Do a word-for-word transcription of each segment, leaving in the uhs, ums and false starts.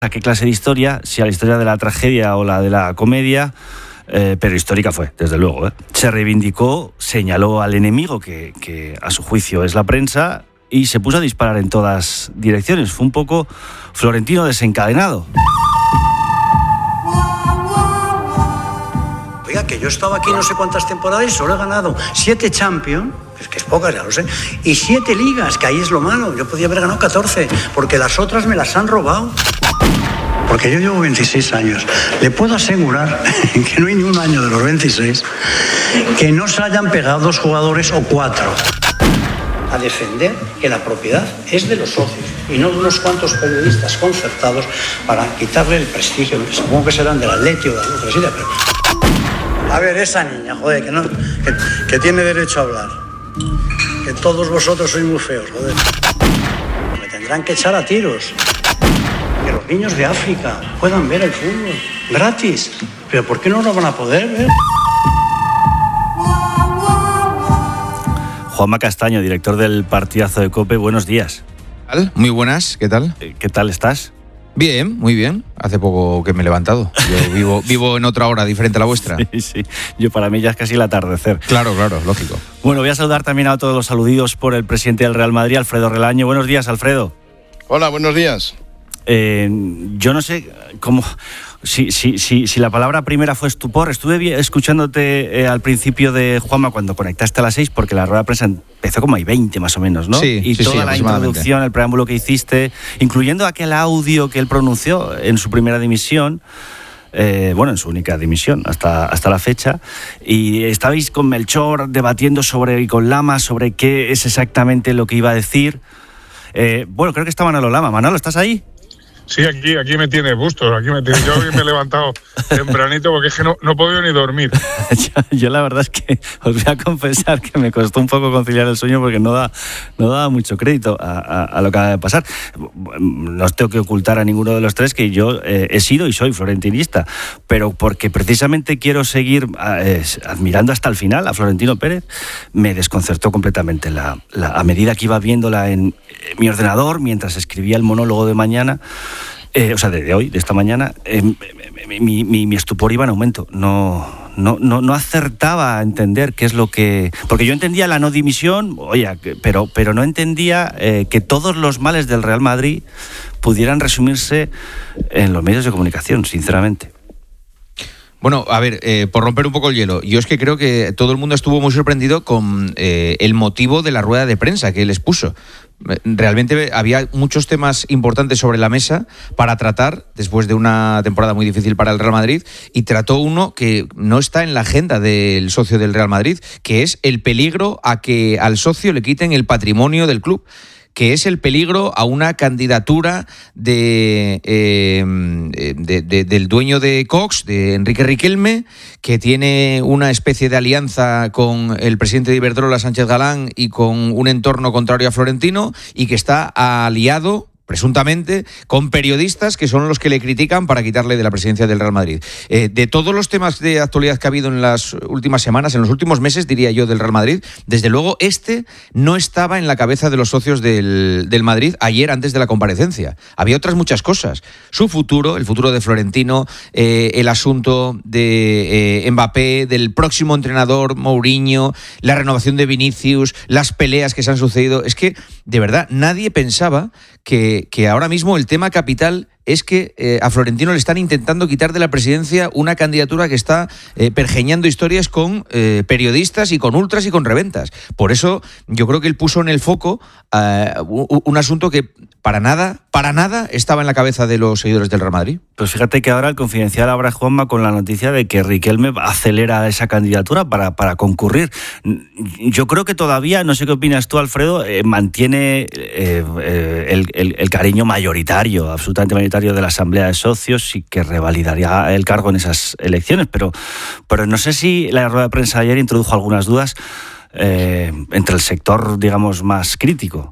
a qué clase de historia, si a la historia de la tragedia o la de la comedia, eh, pero histórica fue, desde luego. ¿eh? Se reivindicó, señaló al enemigo, que, que a su juicio es la prensa, y se puso a disparar en todas direcciones. Fue un poco Florentino desencadenado. Oiga, que yo estaba aquí no sé cuántas temporadas y solo he ganado siete Champions, es que es pocas, ya lo sé, y siete ligas, que ahí es lo malo. Yo podía haber ganado catorce, porque las otras me las han robado. Porque yo llevo veintiséis años. Le puedo asegurar que no hay ni un año de los veintiséis que no se hayan pegado dos jugadores o cuatro. A defender que la propiedad es de los socios y no de unos cuantos periodistas concertados para quitarle el prestigio. Supongo que serán del Atleti o de la Presida, pero... A ver, esa niña, joder, que, no, que, que tiene derecho a hablar. Que todos vosotros sois muy feos, joder. Me tendrán que echar a tiros. Que los niños de África puedan ver el fútbol gratis. Pero ¿por qué no lo van a poder ver? Juanma Castaño, director del Partidazo de COPE, buenos días. ¿Qué tal? Muy buenas, ¿qué tal? ¿Qué tal estás? Bien, muy bien. Hace poco que me he levantado. Yo vivo, vivo en otra hora diferente a la vuestra. Sí, sí. Yo para mí ya es casi el atardecer. Claro, claro, lógico. Bueno, voy a saludar también a todos los aludidos por el presidente del Real Madrid, Alfredo Relaño. Buenos días, Alfredo. Hola, buenos días. Eh, yo no sé cómo... Si, si, si, si la palabra primera fue estupor, estuve escuchándote eh, al principio de Juanma cuando conectaste a las seis, porque la rueda de prensa empezó como hay veinte más o menos, ¿no? Sí, y sí, toda sí, la introducción, el preámbulo que hiciste, incluyendo aquel audio que él pronunció en su primera dimisión, eh, bueno, en su única dimisión hasta, hasta la fecha, y estabais con Melchor debatiendo sobre, y con Lama sobre qué es exactamente lo que iba a decir. Eh, bueno, creo que está Manolo Lama. Manolo, ¿estás ahí? Sí, aquí, aquí me tiene gusto, aquí me tiene. Yo hoy me he levantado tempranito porque es que no, no he podido ni dormir. yo, yo la verdad es que os voy a confesar que me costó un poco conciliar el sueño porque no da, no da mucho crédito a, a, a lo que acaba de pasar. No os tengo que ocultar a ninguno de los tres que yo eh, he sido y soy florentinista, pero porque precisamente quiero seguir eh, admirando hasta el final a Florentino Pérez, me desconcertó completamente la, la, a medida que iba viéndola en eh, mi ordenador mientras escribía el monólogo de mañana. Eh, o sea, de, de hoy, de esta mañana, eh, mi, mi, mi estupor iba en aumento. No, no, no, no acertaba a entender qué es lo que... Porque yo entendía la no dimisión, oye, pero, pero no entendía eh, que todos los males del Real Madrid pudieran resumirse en los medios de comunicación, sinceramente. Bueno, a ver, eh, por romper un poco el hielo, yo es que creo que todo el mundo estuvo muy sorprendido con eh, el motivo de la rueda de prensa que él expuso. Realmente había muchos temas importantes sobre la mesa para tratar después de una temporada muy difícil para el Real Madrid, y trató uno que no está en la agenda del socio del Real Madrid, que es el peligro a que al socio le quiten el patrimonio del club, que es el peligro a una candidatura de, eh, de, de, del dueño de Cox, de Enrique Riquelme, que tiene una especie de alianza con el presidente de Iberdrola, Sánchez Galán, y con un entorno contrario a Florentino, y que está aliado, presuntamente, con periodistas que son los que le critican para quitarle de la presidencia del Real Madrid. Eh, de todos los temas de actualidad que ha habido en las últimas semanas, en los últimos meses, diría yo, del Real Madrid, desde luego este no estaba en la cabeza de los socios del, del Madrid ayer antes de la comparecencia. Había otras muchas cosas. Su futuro, el futuro de Florentino, eh, el asunto de eh, Mbappé, del próximo entrenador Mourinho, la renovación de Vinicius, las peleas que se han sucedido. Es que, de verdad, nadie pensaba que, que ahora mismo el tema capital es que eh, a Florentino le están intentando quitar de la presidencia una candidatura que está eh, pergeñando historias con eh, periodistas y con ultras y con reventas. Por eso yo creo que él puso en el foco eh, un, un asunto que para nada, para nada estaba en la cabeza de los seguidores del Real Madrid. Pues fíjate que ahora el Confidencial abre, Juanma, con la noticia de que Riquelme acelera esa candidatura para, para concurrir. Yo creo que todavía, no sé qué opinas tú, Alfredo, eh, mantiene eh, eh, el, el, el cariño mayoritario, absolutamente mayoritario de la Asamblea de Socios, y que revalidaría el cargo en esas elecciones, pero, pero no sé si la rueda de prensa ayer introdujo algunas dudas eh, entre el sector, digamos, más crítico.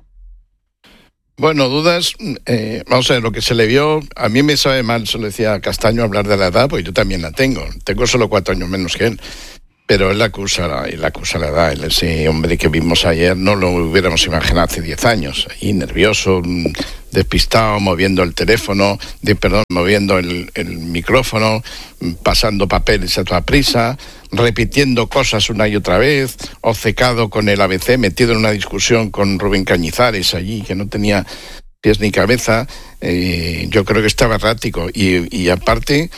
Bueno, dudas, eh, vamos a ver, lo que se le vio, a mí me sabe mal, se lo decía a Castaño, hablar de la edad, porque yo también la tengo, tengo solo cuatro años menos que él. pero él la acusa, la acusa la edad. Él, ese hombre que vimos ayer, no lo hubiéramos imaginado hace diez años. Ahí nervioso, despistado, moviendo el teléfono, de, perdón, moviendo el, el micrófono, pasando papeles a toda prisa, repitiendo cosas una y otra vez, obcecado con el A B C, metido en una discusión con Rubén Cañizares allí, que no tenía pies ni cabeza. Eh, yo creo que estaba errático. Y, y aparte...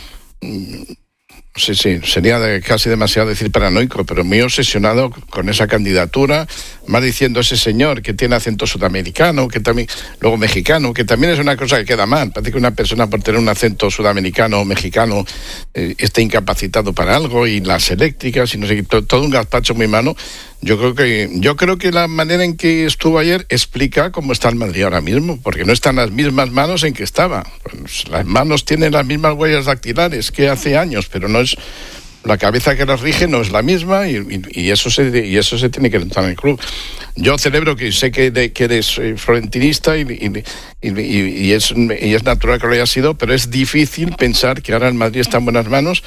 Sí, sí, sería de, casi demasiado decir paranoico, pero muy obsesionado con esa candidatura, más diciendo ese señor que tiene acento sudamericano, que también, luego mexicano, que también es una cosa que queda mal. Parece que una persona por tener un acento sudamericano o mexicano eh, esté incapacitado para algo, y las eléctricas, y no sé qué, todo, todo un gazpacho muy malo. Yo creo que yo creo que la manera en que estuvo ayer explica cómo está el Madrid ahora mismo, porque no están las mismas manos en que estaba. Pues las manos tienen las mismas huellas dactilares que hace años, pero no es la cabeza que las rige, no es la misma, y, y, y eso se y eso se tiene que notar en el club. Yo celebro que sé que, de, que eres florentinista y, y, y, y, es, y es natural que lo haya sido, pero es difícil pensar que ahora el Madrid está en buenas manos.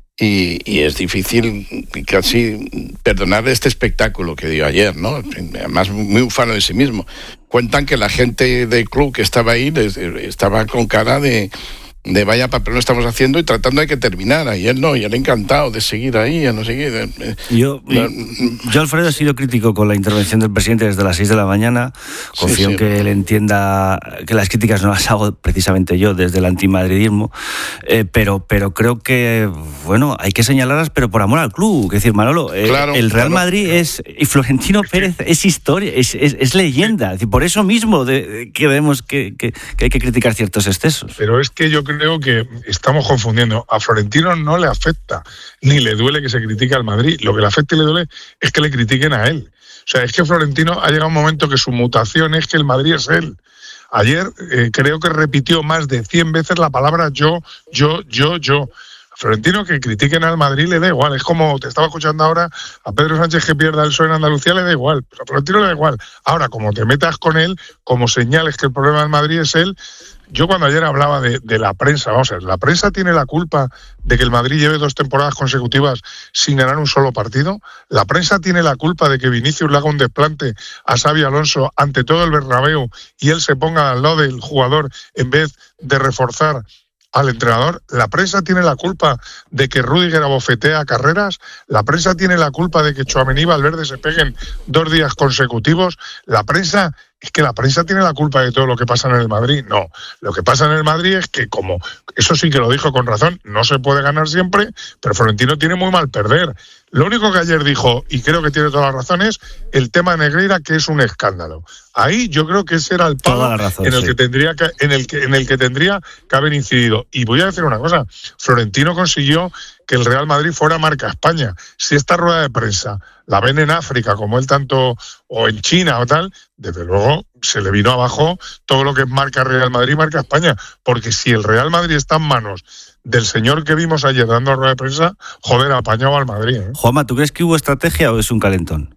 Y, y es difícil casi perdonar este espectáculo que dio ayer, ¿no? Además, muy ufano de sí mismo. Cuentan que la gente del club que estaba ahí estaba con cara de, de vaya papel lo estamos haciendo y tratando de que terminara. Y él no, y él encantado de seguir ahí, no sé qué. Yo, yo, Alfredo, he sido crítico con la intervención del presidente desde las seis de la mañana. Confío sí, sí. en que él entienda que las críticas no las hago precisamente yo desde el antimadridismo, eh, pero, pero creo que, bueno, hay que señalarlas, pero por amor al club. Es decir, Manolo, eh, claro, el Real claro. Madrid es, y Florentino Pérez es historia, es, es, es leyenda. Es decir, por eso mismo de, que vemos que, que, que hay que criticar ciertos excesos. Pero es que yo creo Creo que estamos confundiendo. A Florentino no le afecta, ni le duele que se critique al Madrid. Lo que le afecta y le duele es que le critiquen a él. O sea, es que Florentino ha llegado un momento que su mutación es que el Madrid es él. Ayer eh, creo que repitió más de cien veces la palabra yo, yo, yo, yo. A Florentino que critiquen al Madrid le da igual. Es como te estaba escuchando ahora a Pedro Sánchez que pierda el sol en Andalucía, le da igual. Pero a Florentino le da igual. Ahora, como te metas con él, como señales que el problema del Madrid es él. Yo cuando ayer hablaba de, de la prensa, vamos a ver, ¿la prensa tiene la culpa de que el Madrid lleve dos temporadas consecutivas sin ganar un solo partido? ¿La prensa tiene la culpa de que Vinicius le haga un desplante a Xabi Alonso ante todo el Bernabéu y él se ponga al lado del jugador en vez de reforzar al entrenador? ¿La prensa tiene la culpa de que Rüdiger abofetea carreras? ¿La prensa tiene la culpa de que Tchouaméni y Valverde se peguen dos días consecutivos? ¿La prensa... Es que la prensa tiene la culpa de todo lo que pasa en el Madrid. No, lo que pasa en el Madrid es que, como eso sí que lo dijo con razón, no se puede ganar siempre, pero Florentino tiene muy mal perder. Lo único que ayer dijo, y creo que tiene todas las razones, el tema de Negreira, que es un escándalo. Ahí yo creo que ese era el palo razón, en el sí. que tendría que, en el que en el que tendría que haber incidido. Y voy a decir una cosa, Florentino consiguió que el Real Madrid fuera marca España. Si esta rueda de prensa la ven en África, como él tanto, o en China o tal, desde luego se le vino abajo todo lo que es marca Real Madrid, marca España. Porque si el Real Madrid está en manos del señor que vimos ayer dando rueda de prensa, joder, apañado al Madrid, ¿eh? Juanma, ¿tú crees que hubo estrategia o es un calentón?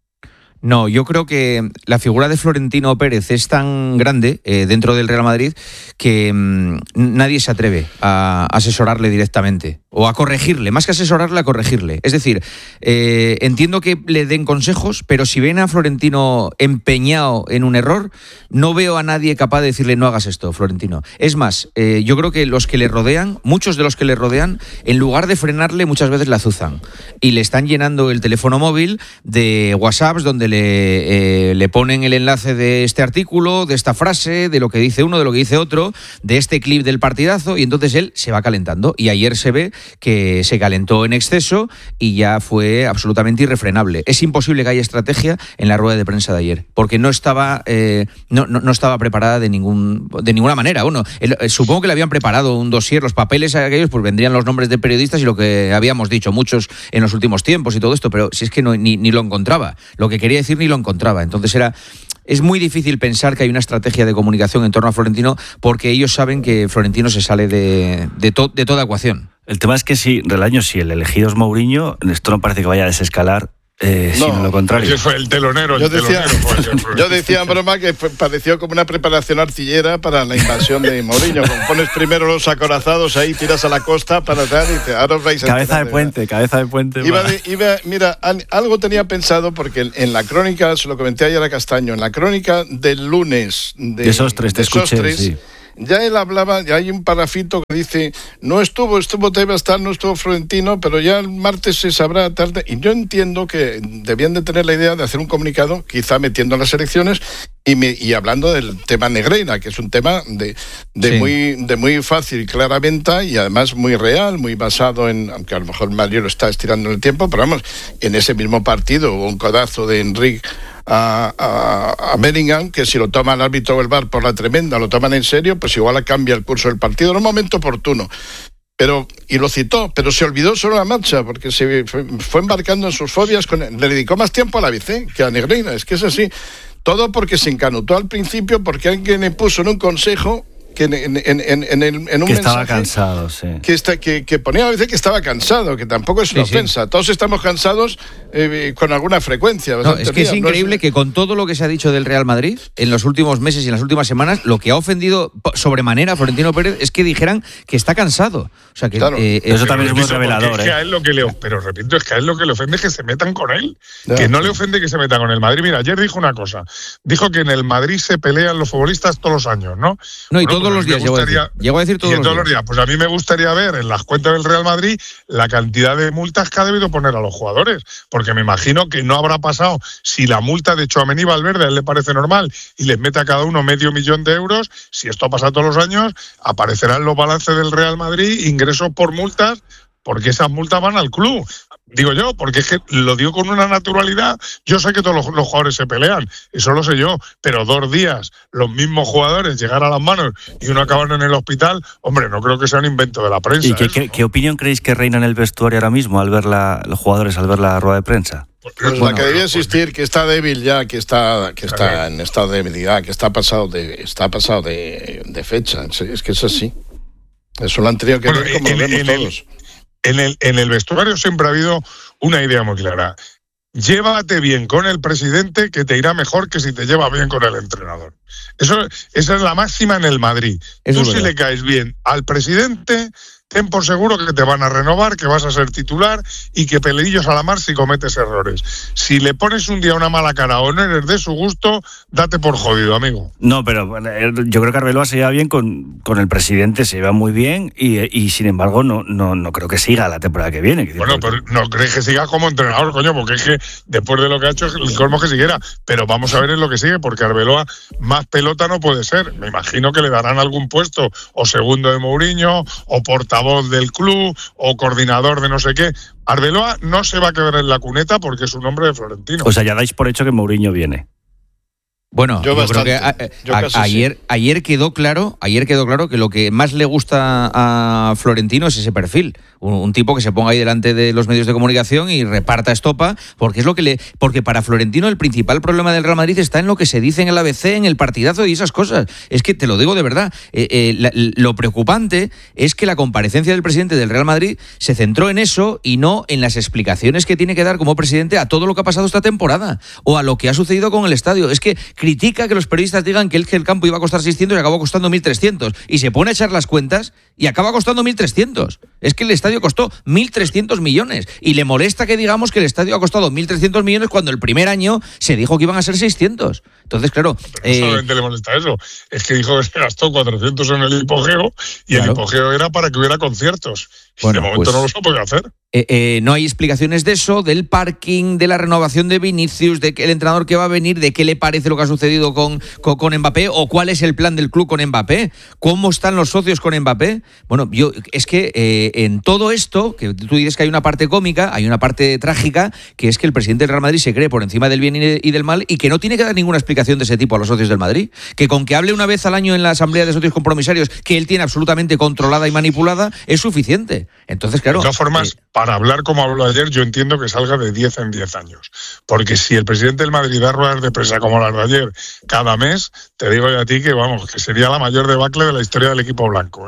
No, yo creo que la figura de Florentino Pérez es tan grande eh, dentro del Real Madrid que mmm, nadie se atreve a asesorarle directamente o a corregirle, más que asesorarle, a corregirle. Es decir, eh, entiendo que le den consejos, pero si ven a Florentino empeñado en un error, no veo a nadie capaz de decirle no hagas esto, Florentino. Es más, eh, yo creo que los que le rodean, muchos de los que le rodean, en lugar de frenarle, muchas veces le azuzan y le están llenando el teléfono móvil de WhatsApps donde Le, eh, le ponen el enlace de este artículo, de esta frase, de lo que dice uno, de lo que dice otro, de este clip del partidazo, y entonces él se va calentando. Y ayer se ve que se calentó en exceso y ya fue absolutamente irrefrenable. Es imposible que haya estrategia en la rueda de prensa de ayer, porque no estaba eh, no, no, no estaba preparada de ningún de ninguna manera. Bueno, él, supongo que le habían preparado un dossier, los papeles aquellos, pues vendrían los nombres de periodistas y lo que habíamos dicho muchos en los últimos tiempos y todo esto, pero si es que no, ni, ni lo encontraba. Lo que quería decir ni lo encontraba. Entonces era es muy difícil pensar que hay una estrategia de comunicación en torno a Florentino, porque ellos saben que Florentino se sale de, de, to, de toda ecuación. El tema es que si, Relaño, si el elegido es Mourinho, esto no parece que vaya a desescalar Eh, No, sino lo contrario. Ese fue el telonero, el Yo decía, telonero fue ese, fue. yo decía en broma que fue- pareció como una preparación artillera para la invasión de Mourinho. Como pones primero los acorazados ahí, tiras a la costa para tal y te, ahora os vais a Cabeza enterar de puente, cabeza de puente. Iba, para- de- iba, mira, al- algo tenía pensado porque en, en la crónica, se lo comenté ayer a Castaño, en la crónica del lunes de, De esos tres, te de escuché, Sostres, sí. ya él hablaba, ya hay un parrafito que dice, no estuvo, estuvo Tebas tal, no estuvo Florentino, pero ya el martes se sabrá tarde. Y yo entiendo que debían de tener la idea de hacer un comunicado, quizá metiendo a las elecciones y, me, y hablando del tema Negreira, que es un tema de, de, Sí. muy, de muy fácil y clara venta y además muy real, muy basado en, aunque a lo mejor Mario lo está estirando en el tiempo, pero vamos, en ese mismo partido hubo un codazo de Enrique A, a, a Bellingham, que si lo toma el árbitro o el V A R por la tremenda, lo toman en serio, pues igual cambia el curso del partido en un momento oportuno. Pero, y lo citó, pero se olvidó sobre la marcha, porque se fue, fue embarcando en sus fobias, con, le dedicó más tiempo a la Vicé que a Negreira, es que es así. Todo porque se encanutó al principio, porque alguien le puso en un consejo que en, en, en, en, el, en un que estaba mensaje cansado, sí. que, está, que, que ponía a veces que estaba cansado, que tampoco es una Sí, sí. ofensa. Todos estamos cansados eh, con alguna frecuencia. No, bastante es que es día, no increíble que con todo lo que se ha dicho del Real Madrid en los últimos meses y en las últimas semanas, lo que ha ofendido po- sobremanera a Florentino Pérez es que dijeran que está cansado. O sea que Claro. eh, Eso eh, también es muy Repito, porque revelador, es que ¿eh? a él lo que le, pero repito, es que a él lo que le ofende es que se metan con él. Ya. Que no le ofende que se metan con el Madrid. Mira, ayer dijo una cosa. Dijo que en el Madrid se pelean los futbolistas todos los años, ¿no? No, y Bueno, todos pues a los mí me días, llegó a decir. gustaría- Llegó a decir todos y los todos días. los días. Pues a mí me gustaría ver en las cuentas del Real Madrid la cantidad de multas que ha debido poner a los jugadores. Porque me imagino que no habrá pasado si la multa de Tchouaméni y Valverde a él le parece normal y les mete a cada uno medio millón de euros. Si esto pasa todos los años, aparecerán los balances del Real Madrid, ingresos por multas, porque esas multas van al club. Digo yo, porque es que lo digo con una naturalidad. Yo sé que todos los, los jugadores se pelean, eso lo sé yo, pero dos días los mismos jugadores llegar a las manos y uno acabar en el hospital, hombre, no creo que sea un invento de la prensa. ¿Y qué, eso, qué, ¿no? qué opinión creéis que reina en el vestuario ahora mismo al ver la, los jugadores al ver la rueda de prensa? Pues Bueno, la que debía pues, existir, que está débil ya, que está, que está Claro. en estado de debilidad, que está pasado de, está pasado de, de fecha. Es, es que es así. Eso lo han tenido que Bueno, ver como en- lo vemos en el- todos. En el, en el vestuario siempre ha habido una idea muy clara. Llévate bien con el presidente, que te irá mejor que si te llevas bien con el entrenador. Eso, esa es la máxima en el Madrid. Eso Tú es si verdad. le caes bien al presidente, ten por seguro que te van a renovar, que vas a ser titular y que peleillos a la mar si cometes errores. Si le pones un día una mala cara o no eres de su gusto, date por jodido, amigo. No, pero eh, yo creo que Arbeloa se lleva bien con, con el presidente, se lleva muy bien y, y sin embargo no, no, no creo que siga la temporada que viene. Bueno, pero no crees que siga como entrenador, coño, porque es que después de lo que ha hecho, el colmo que siguiera. Pero vamos a ver en lo que sigue, porque Arbeloa más pelota no puede ser. Me imagino que le darán algún puesto, o segundo de Mourinho, o portavoz del club, o coordinador de no sé qué. Arbeloa no se va a quedar en la cuneta porque es un hombre de Florentino. O sea, ya dais por hecho que Mourinho viene. Bueno, Yo yo, creo bastante. que a- a- Yo casi ayer, ayer quedó claro, ayer quedó claro que lo que más le gusta a Florentino es ese perfil, un, un tipo que se ponga ahí delante de los medios de comunicación y reparta estopa, porque es lo que le, porque para Florentino el principal problema del Real Madrid está en lo que se dice en el A B C, en el partidazo y esas cosas. Es que te lo digo de verdad, eh, eh, la- lo preocupante es que la comparecencia del presidente del Real Madrid se centró en eso y no en las explicaciones que tiene que dar como presidente a todo lo que ha pasado esta temporada o a lo que ha sucedido con el estadio. Es que critica que los periodistas digan que el, que el campo iba a costar seiscientos y acabó costando mil trescientos. Y se pone a echar las cuentas y acaba costando mil trescientos. Es que el estadio costó mil trescientos millones. Y le molesta que digamos que el estadio ha costado mil trescientos millones cuando el primer año se dijo que iban a ser seiscientos. Entonces, claro... Pero no eh, solamente le molesta eso, es que dijo que se gastó cuatrocientos en el hipogeo y Claro. el hipogeo era para que hubiera conciertos. Y Bueno, de momento pues- no lo se puede hacer. Eh, eh, no hay explicaciones de eso, del parking, de la renovación de Vinicius, de que el entrenador que va a venir, de qué le parece lo que ha sucedido con, con, con Mbappé o cuál es el plan del club con Mbappé, cómo están los socios con Mbappé. Bueno, yo es que eh, en todo esto, que tú dices que hay una parte cómica, hay una parte trágica, que es que el presidente del Real Madrid se cree por encima del bien y, de- y del mal y que no tiene que dar ninguna explicación de ese tipo a los socios del Madrid. Que con que hable una vez al año en la asamblea de socios compromisarios que él tiene absolutamente controlada y manipulada es suficiente. Entonces, claro... De todas formas, eh, para hablar como habló ayer, yo entiendo que salga de diez en diez años. Porque si el presidente del Madrid da ruedas de prensa como las de ayer cada mes, te digo yo a ti que, vamos, que sería la mayor debacle de la historia del equipo blanco, ¿eh?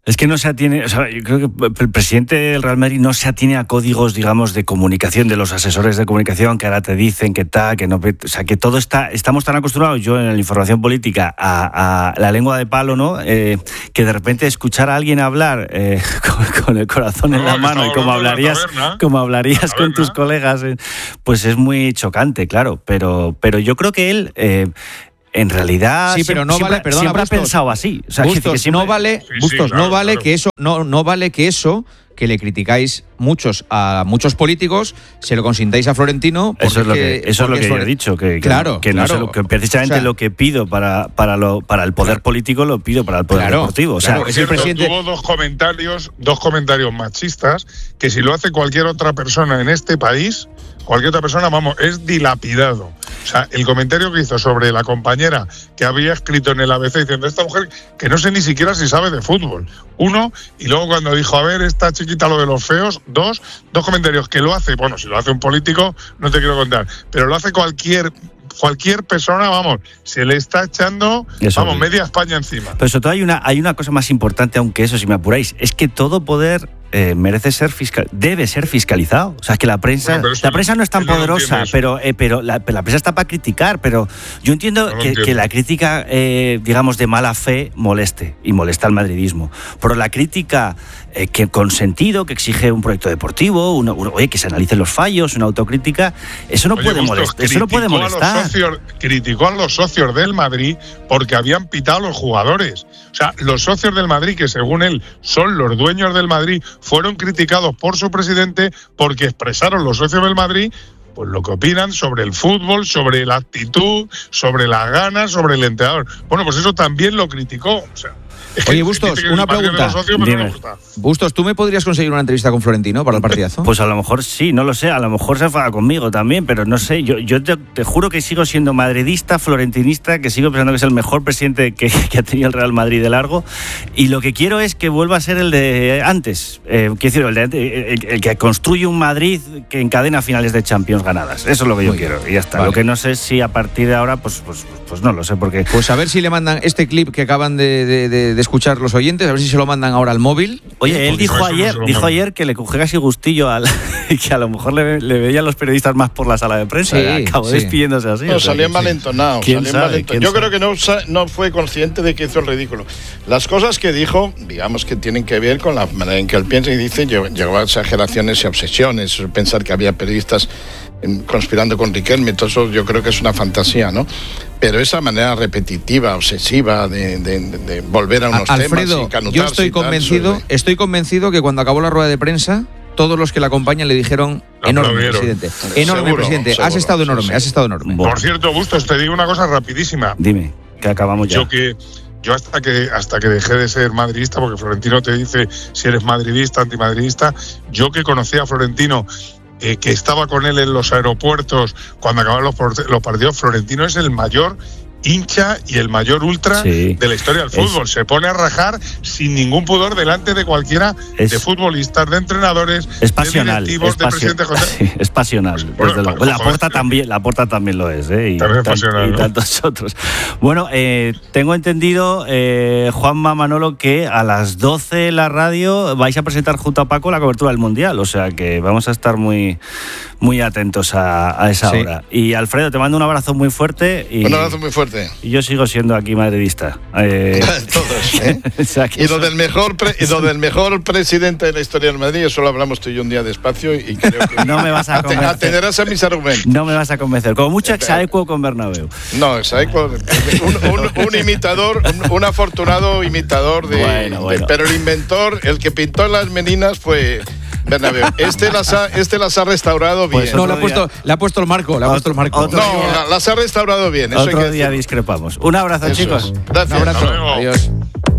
Es que no se atiene, o sea, yo creo que el presidente del Real Madrid no se atiene a códigos, digamos, de comunicación, de los asesores de comunicación que ahora te dicen que tal, que no, o sea, que todo está, estamos tan acostumbrados, yo en la información política, a, a la lengua de palo, ¿no? Eh, que de repente escuchar a alguien hablar eh, con, con el corazón en No, la que mano y como hablarías, taberna, como hablarías con taberna. tus colegas, eh, pues es muy chocante, claro, pero, pero yo creo que él... Eh, En realidad, Sí, pero no siempre, vale, perdona, siempre Bustos, ha pensado así. O sea, que- Bustos, que siempre- no vale, Sí, sí, Bustos, claro, no vale claro. que eso, no, no vale que eso que le criticáis muchos a muchos políticos, se lo consintáis a Florentino. Eso es lo porque- que, eso es lo porque que yo he Flore- dicho, que, que, Claro, que, no claro. sé lo que precisamente O sea, lo que pido para, para, lo, para el poder político lo pido para el poder Claro, deportivo. O sea, claro, Por es el cierto, presidente- tuvo dos comentarios, dos comentarios machistas que si lo hace cualquier otra persona en este país, cualquier otra persona, vamos, es dilapidado. O sea, el comentario que hizo sobre la compañera que había escrito en el A B C diciendo esta mujer que no sé ni siquiera si sabe de fútbol. Uno, y luego cuando dijo, a ver, esta chiquita lo de los feos, dos, dos comentarios que lo hace, bueno, si lo hace un político, no te quiero contar, pero lo hace cualquier cualquier persona, vamos, se le está echando, Eso vamos, sí. media España encima. pero sobre todo hay una, hay una cosa más importante, aunque eso, si me apuráis, es que todo poder eh, merece ser fiscal, debe ser fiscalizado. O sea, que la prensa, Bueno, pero eso la prensa no es tan él no lo poderosa, entiende eso. pero, eh, pero la, la prensa está para criticar. Pero yo entiendo No lo que, entiendo. que la crítica, eh, digamos, de mala fe moleste y molesta al madridismo. Pero la crítica eh, que con sentido, que exige un proyecto deportivo, uno, uno- oye, que se analicen los fallos, una autocrítica, eso no Oye, puede Bustos, molestar. Eso no puede criticó a los molestar. socios- criticó a los socios del Madrid porque habían pitado a los jugadores. O sea, los socios del Madrid, que según él son los dueños del Madrid, fueron criticados por su presidente porque expresaron los socios del Madrid pues lo que opinan sobre el fútbol, sobre la actitud, sobre las ganas, sobre el entrenador. Bueno, pues eso también lo criticó. O sea, es que Oye, Bustos, dice que una el partido de pregunta. los socios, pero no Dime. le gusta. Bustos, ¿tú me podrías conseguir una entrevista con Florentino para el partidazo? Pues a lo mejor sí, no lo sé, a lo mejor se enfada conmigo también, pero no sé, yo, yo te, te juro que sigo siendo madridista, florentinista, que sigo pensando que es el mejor presidente que, que ha tenido el Real Madrid de largo, y lo que quiero es que vuelva a ser el de antes, eh, quiero decir, el, de antes, el, el que construye un Madrid que encadena finales de Champions ganadas, eso es lo que yo Muy quiero, bien. y ya está. Vale. Lo que no sé si a partir de ahora, pues, pues, pues no lo sé, porque... Pues a ver si le mandan este clip que acaban de, de- de- de escuchar los oyentes, a ver si se lo mandan ahora al móvil. Oye, él porque dijo eso no se ayer, lo dijo mando. ayer que le cogió casi gustillo al que a lo mejor le, le veían los periodistas más por la sala de prensa. Sí, Acabó sí. despidiéndose así. No, o sea salió que sí. malentonado. ¿Quién salió sabe? malentonado. ¿Quién Yo sabe? creo que no, sa- no fue consciente de que hizo el ridículo. Las cosas que dijo, digamos que tienen que ver con la manera en que él piensa y dice, llegó llegó a exageraciones y obsesiones, pensar que había periodistas em, conspirando con Riquelme, todo eso yo creo que es una fantasía, ¿no? Pero esa manera repetitiva, obsesiva de, de- de- de volver a unos A- Alfredo, temas y canutarse yo estoy y tal, convencido, eso es- estoy convencido que cuando acabó la rueda de prensa, todos los que la acompañan le dijeron Lo enorme, aplaudieron. presidente. Enorme, Seguro, presidente. has seguro, estado sí, enorme, sí. has estado enorme. Bueno. Por cierto, Bustos, te digo una cosa rapidísima. Dime, que acabamos ya. Yo que yo hasta que hasta que dejé de ser madridista, porque Florentino te dice si eres madridista, antimadridista, yo que conocí a Florentino, eh, que estaba con él en los aeropuertos cuando acababan los, por- los partidos, Florentino es el mayor hincha y el mayor ultra Sí. de la historia del fútbol. Se pone a rajar sin ningún pudor delante de cualquiera Es- de futbolistas, de entrenadores, Es pasional, de directivos, es, de pasio- presidentes. José. sí, es pasional. Bueno, desde luego. joder, La Porta tío. también, la Porta también lo es, ¿eh? Y, También es tan- pasional, y ¿no? tantos otros. Bueno, eh, tengo entendido, eh, Juanma, Manolo, que a las doce en la radio vais a presentar junto a Paco la cobertura del Mundial, o sea que vamos a estar muy, muy atentos a, a esa Sí. hora. Y Alfredo, te mando un abrazo muy fuerte y, Un abrazo muy fuerte. y yo sigo siendo aquí madridista. Eh, Todos, ¿eh? o sea que Y lo eso- del mejor pre- y lo del mejor presidente de la historia del Madrid, eso lo hablamos tú y yo un día despacio y creo que No me vas a ate- convencer. atenderás a mis argumentos. No me vas a convencer. Como mucho exaequo con Bernabéu. No, exacto. Un, un- un imitador, un, un afortunado imitador de, Bueno, de- bueno. pero el inventor, el que pintó las meninas fue Bernabéu. Este las ha, este las ha restaurado bien. Pues No, otro le ha puesto, día- le ha puesto el marco, le ha puesto el marco. otro- no, la- las ha restaurado bien. Eso hay Otro que día decirlo. discrepamos. Un abrazo, Eso chicos. es. Un Gracias. abrazo. Hasta luego. Adiós.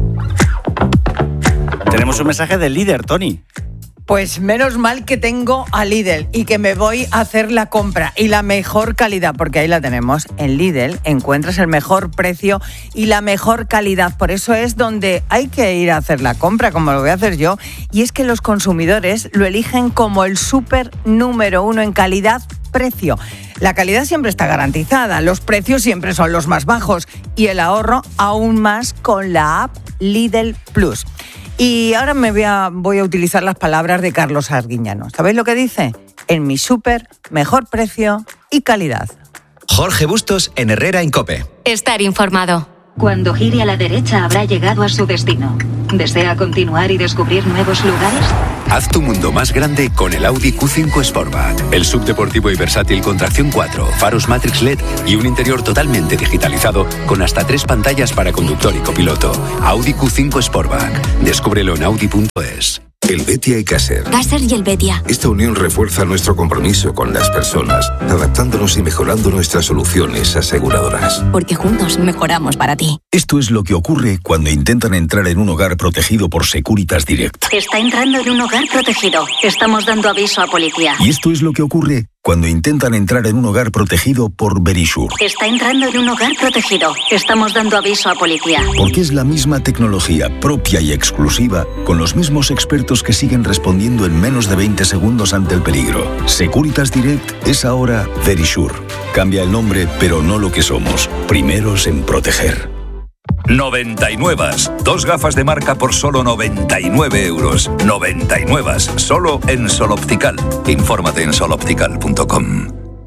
Tenemos un mensaje del líder, Tony. Pues menos mal que tengo a Lidl y que me voy a hacer la compra y la mejor calidad, porque ahí la tenemos. En Lidl encuentras el mejor precio y la mejor calidad. Por eso es donde hay que ir a hacer la compra, como lo voy a hacer yo. Y es que los consumidores lo eligen como el súper número uno en calidad-precio. La calidad siempre está garantizada, los precios siempre son los más bajos y el ahorro aún más con la app Lidl Plus. Y ahora me voy a, voy a utilizar las palabras de Carlos Arguiñano. ¿Sabéis lo que dice? En mi súper, mejor precio y calidad. Jorge Bustos en Herrera Incope. Estar informado. Cuando gire a la derecha habrá llegado a su destino. ¿Desea continuar y descubrir nuevos lugares? Haz tu mundo más grande con el Audi Q cinco Sportback. El subdeportivo y versátil con tracción cuatro, faros Matrix L E D y un interior totalmente digitalizado con hasta tres pantallas para conductor y copiloto. Audi Q cinco Sportback. Descúbrelo en audi punto es. El Betia y Caser. Caser y el Betia. Esta unión refuerza nuestro compromiso con las personas, adaptándonos y mejorando nuestras soluciones aseguradoras. Porque juntos mejoramos para ti. Esto es lo que ocurre cuando intentan entrar en un hogar protegido por Securitas Direct. Está entrando en un hogar protegido. Estamos dando aviso a policía. Y esto es lo que ocurre cuando intentan entrar en un hogar protegido por Verisure. Está entrando en un hogar protegido. Estamos dando aviso a policía. Porque es la misma tecnología propia y exclusiva, con los mismos expertos que siguen respondiendo en menos de veinte segundos ante el peligro. Securitas Direct es ahora Verisure. Cambia el nombre, pero no lo que somos. Primeros en proteger. noventa y nueve. Dos gafas de marca por solo noventa y nueve euros. noventa y nueve. Solo en Sol Optical. Infórmate en sol optical punto com.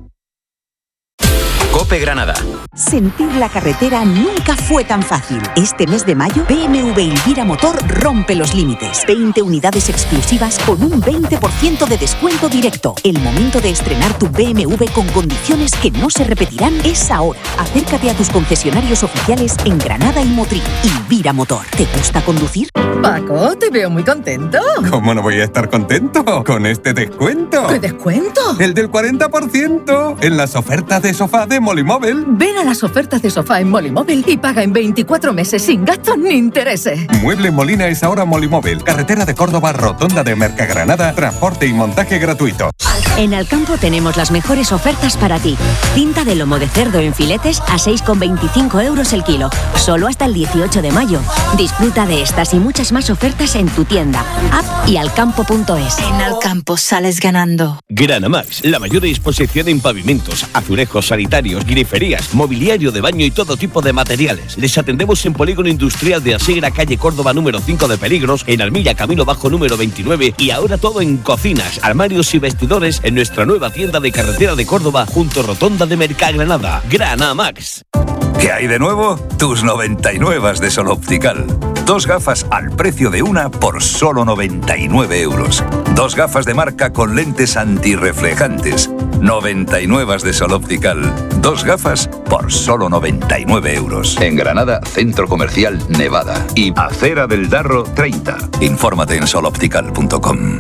Cope Granada. Sentir la carretera nunca fue tan fácil. Este mes de mayo, B M W Elvira Motor rompe los límites. veinte unidades exclusivas con un veinte por ciento de descuento directo. El momento de estrenar tu B M W con condiciones que no se repetirán es ahora. Acércate a tus concesionarios oficiales en Granada y Motril. Elvira Motor. ¿Te gusta conducir? Paco, te veo muy contento. ¿Cómo no voy a estar contento con este descuento? ¿Qué descuento? El del cuarenta por ciento en las ofertas de sofá de Molimóvil. Ven a las ofertas de sofá en Molimóvil y paga en veinticuatro meses sin gastos ni intereses. Mueble Molina es ahora Molimóvil. Carretera de Córdoba, rotonda de Mercagranada, transporte y montaje gratuito. En Alcampo tenemos las mejores ofertas para ti. Tinta de lomo de cerdo en filetes a seis con veinticinco euros el kilo. Solo hasta el dieciocho de mayo. Disfruta de estas y muchas más ofertas en tu tienda, app y alcampo punto es. En Alcampo sales ganando. Granamax, la mayor disposición en pavimentos, azulejos sanitarios, griferías, mobiliario de baño y todo tipo de materiales. Les atendemos en Polígono Industrial de Asegra, calle Córdoba número cinco de Peligros, en Armilla, Camino Bajo número veintinueve y ahora todo en cocinas, armarios y vestidores en nuestra nueva tienda de carretera de Córdoba junto a Rotonda de Mercagranada. Granamax. ¿Qué hay de nuevo? Tus noventa y nueve de Sol Optical. Dos gafas al precio de una por solo noventa y nueve euros. Dos gafas de marca con lentes antirreflejantes. noventa y nueve de Sol Optical. Dos gafas por solo noventa y nueve euros. En Granada, Centro Comercial Nevada. Y Acera del Darro treinta. Infórmate en sol optical punto com.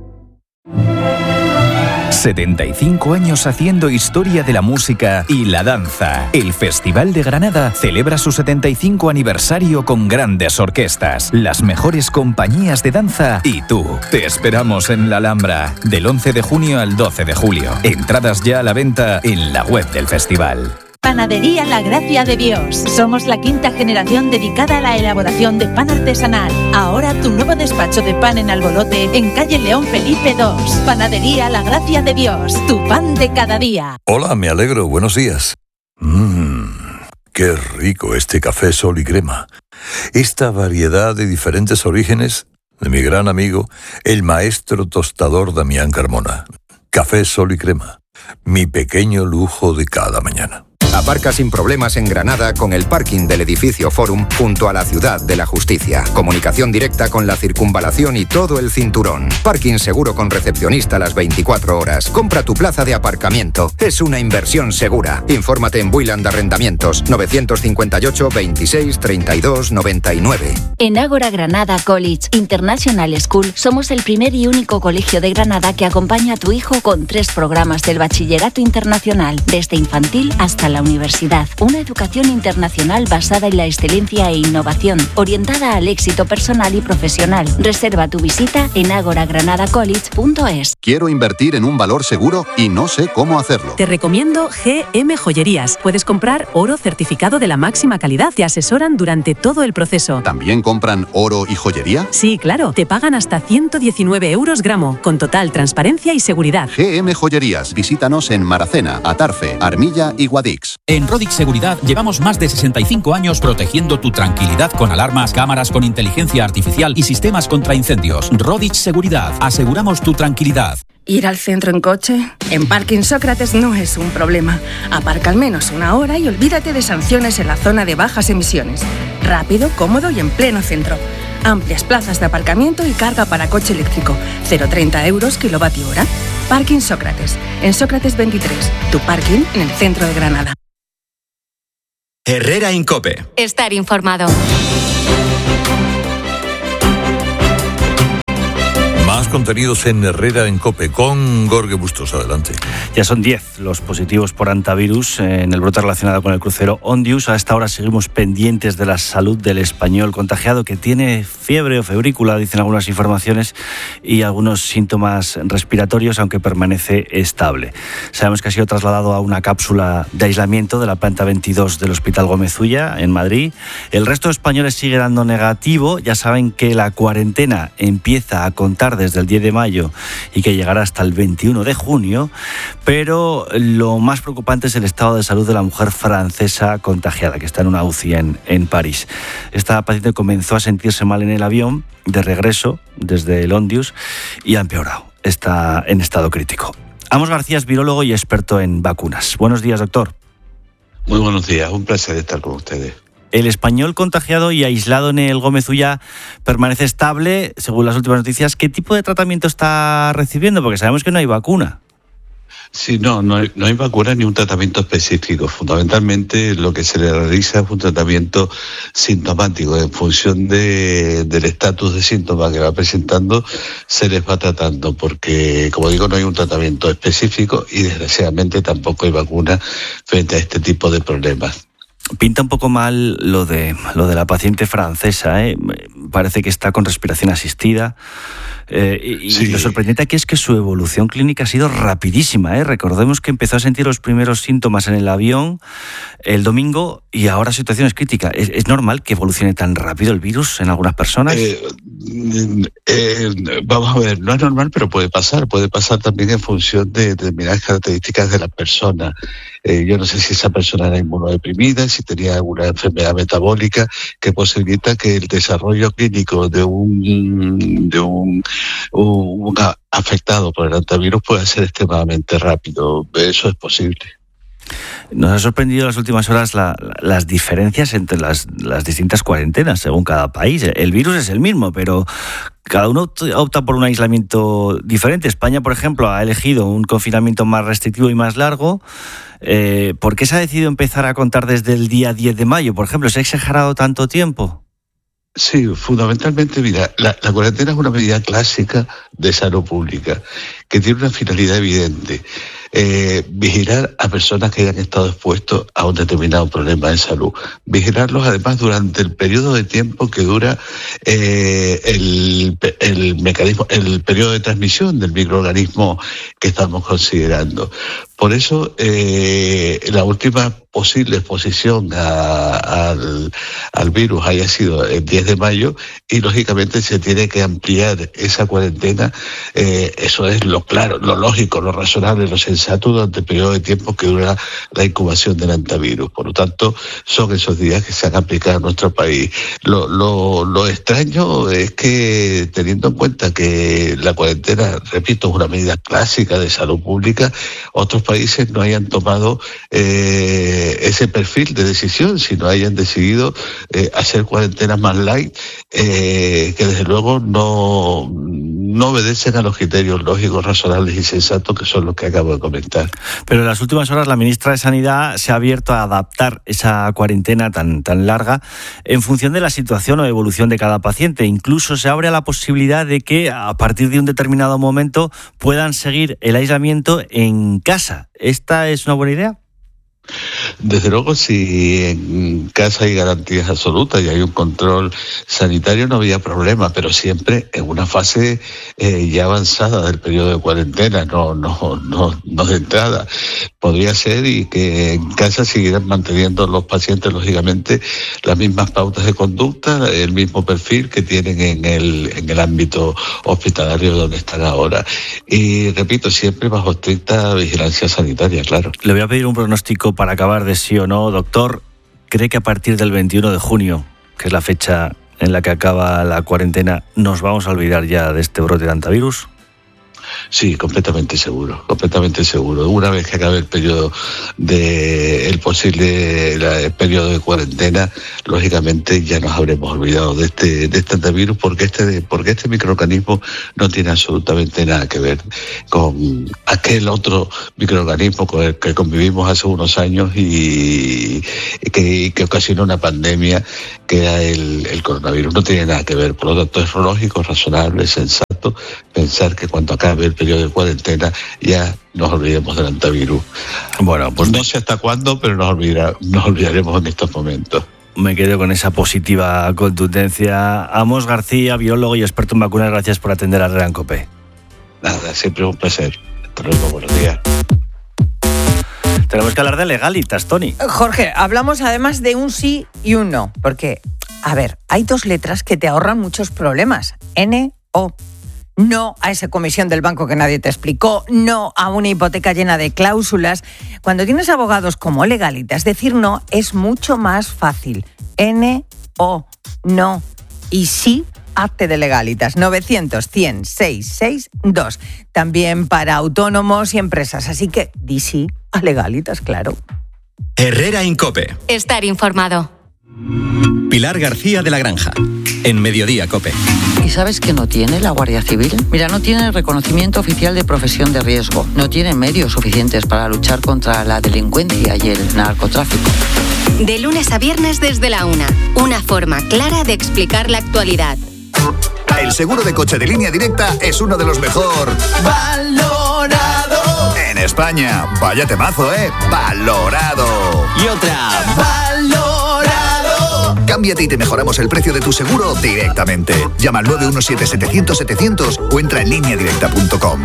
setenta y cinco años haciendo historia de la música y la danza. El Festival de Granada celebra su setenta y cinco aniversario con grandes orquestas, las mejores compañías de danza y tú. Te esperamos en la Alhambra, del once de junio al doce de julio. Entradas ya a la venta en la web del festival. Panadería La Gracia de Dios. Somos la quinta generación dedicada a la elaboración de pan artesanal. Ahora tu nuevo despacho de pan en Albolote, en calle León Felipe dos. Panadería La Gracia de Dios. Tu pan de cada día. Hola, me alegro. Buenos días. Mmm, qué rico este café Sol y Crema. Esta variedad de diferentes orígenes de mi gran amigo, el maestro tostador Damián Carmona. Café Sol y Crema. Mi pequeño lujo de cada mañana. Aparca sin problemas en Granada con el parking del edificio Forum junto a la Ciudad de la Justicia. Comunicación directa con la circunvalación y todo el cinturón. Parking seguro con recepcionista las veinticuatro horas. Compra tu plaza de aparcamiento. Es una inversión segura. Infórmate en Builand Arrendamientos novecientos cincuenta y ocho, veintiséis, treinta y dos, noventa y nueve. En Ágora Granada College International School somos el primer y único colegio de Granada que acompaña a tu hijo con tres programas del bachillerato internacional, desde infantil hasta la universidad. Una educación internacional basada en la excelencia e innovación, orientada al éxito personal y profesional. Reserva tu visita en agora granada college punto es. Quiero invertir en un valor seguro y no sé cómo hacerlo. Te recomiendo G M Joyerías. Puedes comprar oro certificado de la máxima calidad. Te asesoran durante todo el proceso. ¿También compran oro y joyería? Sí, claro. Te pagan hasta ciento diecinueve euros gramo, con total transparencia y seguridad. G M Joyerías. Visítanos en Maracena, Atarfe, Armilla y Guadix. Rodix. En Rodix Seguridad llevamos más de sesenta y cinco años protegiendo tu tranquilidad con alarmas, cámaras con inteligencia artificial y sistemas contra incendios. Rodix Seguridad. Aseguramos tu tranquilidad. ¿Ir al centro en coche? En Parking Sócrates no es un problema. Aparca al menos una hora y olvídate de sanciones en la zona de bajas emisiones. Rápido, cómodo y en pleno centro. Amplias plazas de aparcamiento y carga para coche eléctrico. cero coma treinta euros kilovatio hora. Parking Sócrates. En Sócrates veintitrés. Tu parking en el centro de Granada. Herrera Incope. Estar informado. Más contenidos en Herrera en COPE con Jorge Bustos. Adelante. Ya son diez los positivos por hantavirus en el brote relacionado con el crucero Ondius. A esta hora seguimos pendientes de la salud del español contagiado, que tiene fiebre o febrícula, dicen algunas informaciones, y algunos síntomas respiratorios, aunque permanece estable. Sabemos que ha sido trasladado a una cápsula de aislamiento de la planta veintidós del Hospital Gómez Ulla, en Madrid. El resto de españoles sigue dando negativo. Ya saben que la cuarentena empieza a contar desde el diez de mayo y que llegará hasta el veintiuno de junio, pero lo más preocupante es el estado de salud de la mujer francesa contagiada, que está en una U C I en, en París. Esta paciente comenzó a sentirse mal en el avión de regreso desde el Ondius y ha empeorado. Está en estado crítico. Amos García es virólogo y experto en vacunas. Buenos días, doctor. Muy buenos días, un placer estar con ustedes. El español contagiado y aislado en el Gómez Ulla permanece estable, según las últimas noticias. ¿Qué tipo de tratamiento está recibiendo? Porque sabemos que no hay vacuna. Sí, no, no hay, no hay vacuna ni un tratamiento específico. Fundamentalmente lo que se le realiza es un tratamiento sintomático. En función de, del estatus de síntomas que va presentando, se les va tratando, porque, como digo, no hay un tratamiento específico y desgraciadamente tampoco hay vacuna frente a este tipo de problemas. Pinta un poco mal lo de lo de la paciente francesa, ¿eh? Parece que está con respiración asistida. Eh, y, sí. y lo sorprendente aquí es que su evolución clínica ha sido rapidísima, ¿eh? Recordemos que empezó a sentir los primeros síntomas en el avión el domingo y ahora la situación es crítica. ¿Es, es normal que evolucione tan rápido el virus en algunas personas? Eh, eh, vamos a ver, no es normal, pero puede pasar. Puede pasar también en función de determinadas características de la persona. Eh, yo no sé si esa persona era inmunodeprimida, si tenía alguna enfermedad metabólica que posibilita que el desarrollo clínico de un de un, un, un afectado por el hantavirus pueda ser extremadamente rápido. Eso es posible. Nos ha sorprendido en las últimas horas la, la, las diferencias entre las, las distintas cuarentenas según cada país. El virus es el mismo, pero cada uno opta por un aislamiento diferente. España, por ejemplo, ha elegido un confinamiento más restrictivo y más largo. Eh, ¿Por qué se ha decidido empezar a contar desde el día diez de mayo? Por ejemplo, ¿se ha exagerado tanto tiempo? Sí, fundamentalmente, mira, la, la cuarentena es una medida clásica de salud pública que tiene una finalidad evidente. Eh, vigilar a personas que hayan estado expuestos a un determinado problema de salud. Vigilarlos además durante el periodo de tiempo que dura eh, el, el mecanismo, el periodo de transmisión del microorganismo que estamos considerando. Por eso, eh, la última posible exposición a, al, al virus haya sido el diez de mayo y, lógicamente, se tiene que ampliar esa cuarentena. Eh, eso es lo claro, lo lógico, lo razonable, lo sensato durante el periodo de tiempo que dura la incubación del hantavirus. Por lo tanto, son esos días que se han aplicado en nuestro país. Lo, lo, lo extraño es que, teniendo en cuenta que la cuarentena, repito, es una medida clásica de salud pública, otros países no hayan tomado eh, ese perfil de decisión, sino hayan decidido eh, hacer cuarentenas más light, eh, que desde luego no, no obedecen a los criterios lógicos, razonables y sensatos que son los que acabo de comentar. Pero en las últimas horas la ministra de Sanidad se ha abierto a adaptar esa cuarentena tan, tan larga en función de la situación o evolución de cada paciente. Incluso se abre a la posibilidad de que a partir de un determinado momento puedan seguir el aislamiento en casa. ¿Esta es una buena idea? Desde luego, si en casa hay garantías absolutas y hay un control sanitario, no había problema, pero siempre en una fase eh, ya avanzada del periodo de cuarentena, no, no, no, no de entrada. Podría ser y que en casa siguieran manteniendo los pacientes, lógicamente, las mismas pautas de conducta, el mismo perfil que tienen en el, en el ámbito hospitalario donde están ahora. Y repito, siempre bajo estricta vigilancia sanitaria, claro. Le voy a pedir un pronóstico para acabar aprobar de sí o no. Doctor, ¿cree que a partir del veintiuno de junio, que es la fecha en la que acaba la cuarentena, nos vamos a olvidar ya de este brote de hantavirus? Sí, completamente seguro, completamente seguro. Una vez que acabe el periodo de el posible la, el periodo de cuarentena, lógicamente ya nos habremos olvidado de este de este hantavirus, porque este porque este microorganismo no tiene absolutamente nada que ver con aquel otro microorganismo con el que convivimos hace unos años y, y que, y que ocasionó una pandemia, que era el, el coronavirus. No tiene nada que ver. Por lo tanto, es lógico, razonable, sensato pensar que cuando acabe el periodo de cuarentena ya nos olvidemos del hantavirus. Bueno, pues no sé hasta cuándo, pero nos, olvida, nos olvidaremos en estos momentos. Me quedo con esa positiva contundencia. Amos García, biólogo y experto en vacunas, gracias por atender a Herrera en COPE. Nada, siempre un placer. Hasta luego, buenos días. Tenemos que hablar de legalitas, Tony. Jorge, hablamos además de un sí y un no, porque, a ver, hay dos letras que te ahorran muchos problemas. N, O. No a esa comisión del banco que nadie te explicó, no a una hipoteca llena de cláusulas. Cuando tienes abogados como Legalitas, decir no es mucho más fácil. N, O, no. Y sí, hazte de Legalitas. novecientos, cien, seiscientos sesenta y dos. También para autónomos y empresas. Así que di sí a Legalitas, claro. Herrera en COPE. Estar informado. Pilar García de la Granja, en Mediodía COPE. ¿Y sabes qué no tiene la Guardia Civil? Mira, no tiene el reconocimiento oficial de profesión de riesgo, no tiene medios suficientes para luchar contra la delincuencia y el narcotráfico. De lunes a viernes desde la una, una forma clara de explicar la actualidad. El seguro de coche de Línea Directa es uno de los mejor valorado en España. Vaya temazo, ¿eh? Valorado. Y otra. Valorado. Cámbiate y te mejoramos el precio de tu seguro directamente. Llama al nueve uno siete, setecientos, setecientos o entra en línea directa punto com.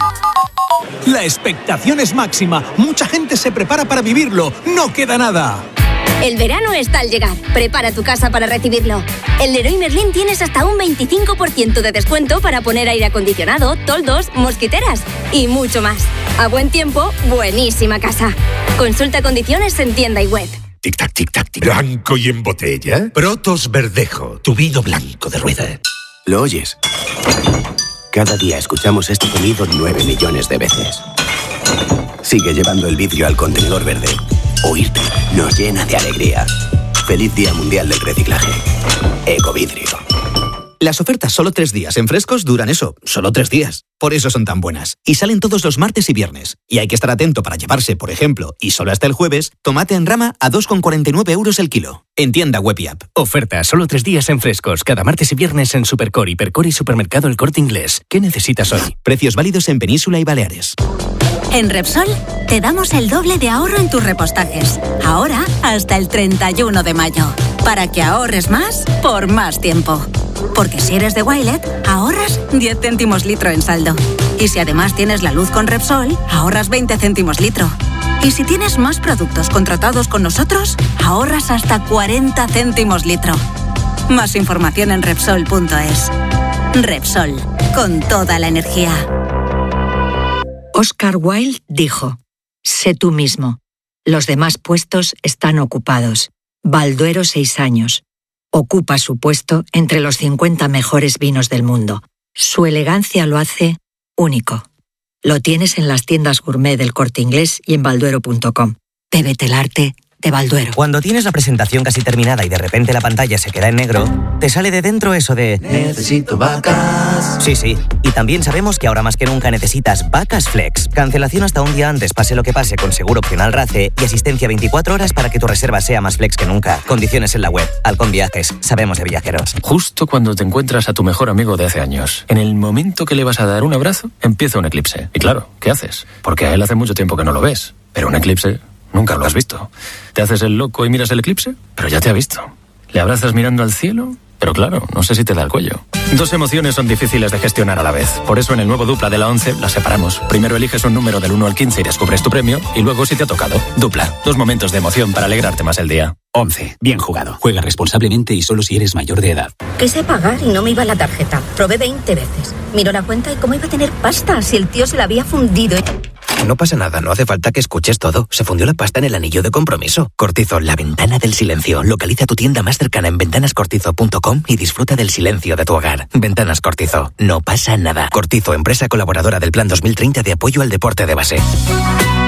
La expectación es máxima. Mucha gente se prepara para vivirlo. No queda nada. El verano está al llegar. Prepara tu casa para recibirlo. En Leroy Merlin tienes hasta un veinticinco por ciento de descuento para poner aire acondicionado, toldos, mosquiteras y mucho más. A buen tiempo, buenísima casa. Consulta condiciones en tienda y web. Tic-tac, tic-tac, tic. Blanco y en botella. Protos Verdejo, tu vino blanco de rueda. ¿Lo oyes? Cada día escuchamos este sonido nueve millones de veces. Sigue llevando el vidrio al contenedor verde. Oírte nos llena de alegría. Feliz Día Mundial del Reciclaje. Ecovidrio. Las ofertas solo tres días en Frescos duran eso, solo tres días. Por eso son tan buenas. Y salen todos los martes y viernes. Y hay que estar atento para llevarse, por ejemplo, y solo hasta el jueves, tomate en rama a dos con cuarenta y nueve euros el kilo. En tienda web y app. Oferta solo tres días en Frescos. Cada martes y viernes en Supercore, Hipercore y Supermercado El Corte Inglés. ¿Qué necesitas hoy? Precios válidos en Península y Baleares. En Repsol te damos el doble de ahorro en tus repostajes. Ahora hasta el treinta y uno de mayo. Para que ahorres más por más tiempo. Porque si eres de Wilet, ahorras diez céntimos litro en saldo. Y si además tienes la luz con Repsol, ahorras veinte céntimos litro. Y si tienes más productos contratados con nosotros, ahorras hasta cuarenta céntimos litro. Más información en Repsol punto es. Repsol, con toda la energía. Oscar Wilde dijo: sé tú mismo. Los demás puestos están ocupados. Balduero, seis años. Ocupa su puesto entre los cincuenta mejores vinos del mundo. Su elegancia lo hace único. Lo tienes en las tiendas gourmet del Corte Inglés y en balduero punto com. Bébete el arte de Balduero. Cuando tienes la presentación casi terminada y de repente la pantalla se queda en negro, te sale de dentro eso de... necesito vacas. Sí, sí. Y también sabemos que ahora más que nunca necesitas Vacas Flex. Cancelación hasta un día antes, pase lo que pase, con seguro opcional RACE y asistencia veinticuatro horas para que tu reserva sea más flex que nunca. Condiciones en la web. Halcón Viajes. Sabemos de viajeros. Justo cuando te encuentras a tu mejor amigo de hace años, en el momento que le vas a dar un abrazo, empieza un eclipse. Y claro, ¿qué haces? Porque a él hace mucho tiempo que no lo ves. Pero un eclipse... nunca lo has visto. ¿Te haces el loco y miras el eclipse? Pero ya te ha visto. ¿Le abrazas mirando al cielo? Pero claro, no sé si te da el cuello. Dos emociones son difíciles de gestionar a la vez. Por eso en el nuevo Dupla de la once las separamos. Primero eliges un número del uno al quince y descubres tu premio. Y luego si te ha tocado. Dupla. Dos momentos de emoción para alegrarte más el día. once. Bien jugado. Juega responsablemente y solo si eres mayor de edad. Quise pagar y no me iba la tarjeta. Probé veinte veces. Miró la cuenta y cómo iba a tener pasta si el tío se la había fundido. No pasa nada, no hace falta que escuches todo. Se fundió la pasta en el anillo de compromiso. Cortizo, la ventana del silencio. Localiza tu tienda más cercana en ventanas cortizo punto com y disfruta del silencio de tu hogar. Ventanas Cortizo. No pasa nada. Cortizo, empresa colaboradora del Plan dos mil treinta de apoyo al deporte de base.